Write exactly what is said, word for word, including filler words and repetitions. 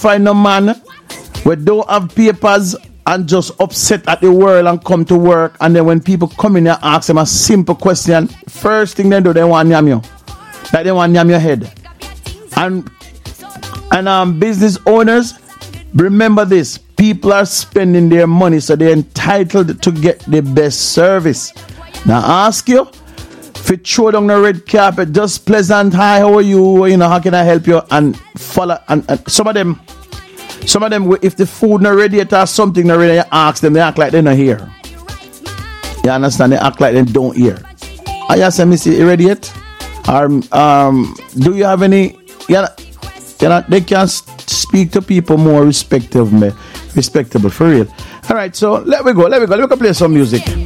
find a man who don't have papers and just upset at the world and come to work, and then when people come in and ask them a simple question, first thing they do, they want yam you. Like they want yam your head. And and um business owners, remember this, people are spending their money, so they're entitled to get the best service. Now ask you, if you throw down the red carpet, just pleasant, hi, how are you? You know, how can I help you? And follow. And, and some of them, some of them, if the food not ready yet or something not ready, you ask them, they act like they're not here. You understand? They act like they don't hear. I ask them, is it ready yet? Or um, do you have any? You know, you know, they can speak to people more respectable, respectable for real. All right, so let me go. Let me go. Let me go play some music.